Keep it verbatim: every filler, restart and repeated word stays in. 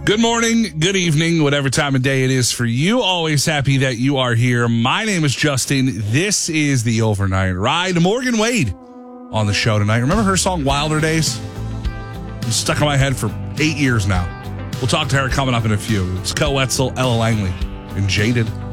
Good morning, good evening, whatever time of day it is for you. Always happy that you are here. My name is Justin. This is the Overnight Ride. Morgan Wade on the show tonight. Remember her song Wilder Days? It's stuck in my head for eight years now. We'll talk to her coming up in a few. It's Co Wetzel, Ella Langley, and Jaded.